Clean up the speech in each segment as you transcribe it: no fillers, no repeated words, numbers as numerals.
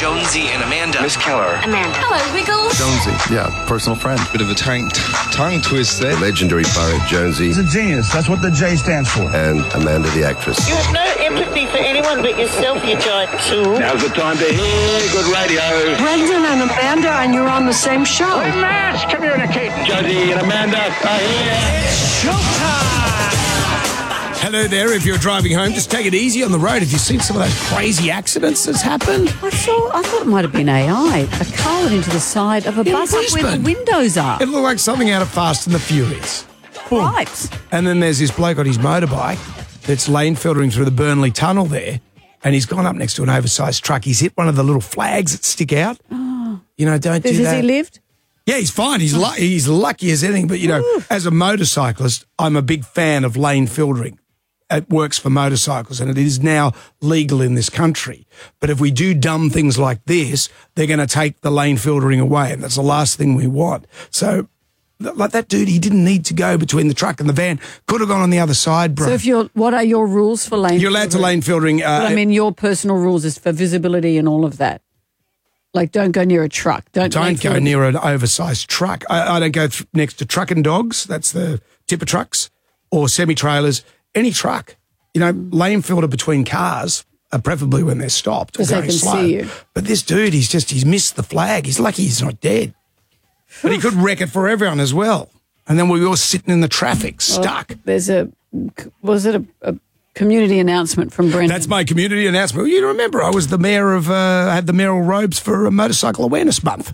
Jonesy and Amanda. Miss Keller. Amanda. Hello, Wiggles. Jonesy, yeah, personal friend. Bit of a tongue twist there. Legendary poet Jonesy. He's a genius. That's what the J stands for. And Amanda the actress. You have no empathy for anyone but yourself, you giant tool. Now's the time to hear good radio. Brendan and Amanda, and you're on the same show. We must communicate. Jonesy and Amanda are here. It's showtime! Hello there. If you're driving home, just take it easy on the road. Have you seen some of those crazy accidents that's happened? I thought it might have been AI. A car went into the side of a bus up where the windows are. It looked like something out of Fast and the Furious. Boom. Right. And then there's this bloke on his motorbike that's lane filtering through the Burnley Tunnel there, and he's gone up next to an oversized truck. He's hit one of the little flags that stick out. Oh. Don't do that. Has he lived? Yeah, he's fine. He's lucky as anything. But, as a motorcyclist, I'm a big fan of lane filtering. It works for motorcycles, and it is now legal in this country. But if we do dumb things like this, they're going to take the lane filtering away, and that's the last thing we want. So, like that dude, he didn't need to go between the truck and the van. Could have gone on the other side, bro. So what are your rules for lane filtering? You're allowed to lane filtering. Your personal rules is for visibility and all of that. Like, don't go near a truck. Don't go near an oversized truck. I don't go next to truck and dogs. That's the tipper trucks or semi-trailers. Any truck, lane filter between cars, preferably when they're stopped or going slow. See you. But this dude, he's missed the flag. He's lucky he's not dead. But he could wreck it for everyone as well. And then we were all sitting in the traffic, stuck. Was it a community announcement from Brendan? That's my community announcement. You remember, I was the mayor of, had the mayoral robes for a Motorcycle Awareness Month.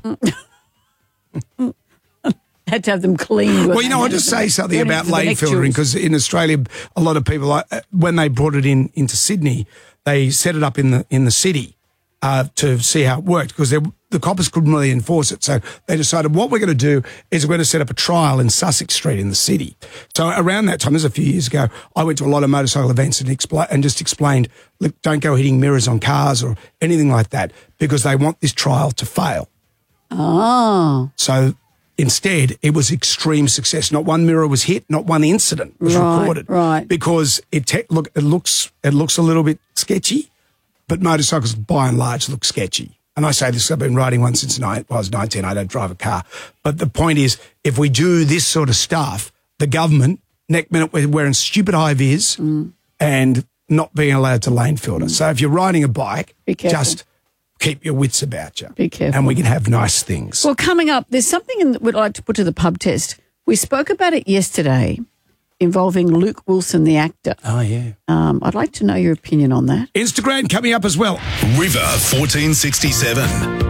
Had to have them cleaned. Well, I'll just say something about lane filtering, because in Australia, a lot of people, when they brought it into Sydney, they set it up in the city to see how it worked, because the coppers couldn't really enforce it. So they decided what we're going to do is we're going to set up a trial in Sussex Street in the city. So around that time, this was a few years ago, I went to a lot of motorcycle events and just explained, look, don't go hitting mirrors on cars or anything like that, because they want this trial to fail. Oh. So instead, it was extreme success. Not one mirror was hit, not one incident was reported. Right. Because it looks a little bit sketchy, but motorcycles by and large look sketchy. And I say this, I've been riding one since I was 19. I don't drive a car. But the point is, if we do this sort of stuff, the government, next minute we're wearing stupid high-vis and not being allowed to lane filter. So if you're riding a bike, just keep your wits about you. Be careful. And we can have nice things. Well, coming up, there's something that we'd like to put to the pub test. We spoke about it yesterday involving Luke Wilson, the actor. Oh, yeah. I'd like to know your opinion on that. Instagram coming up as well. River 1467.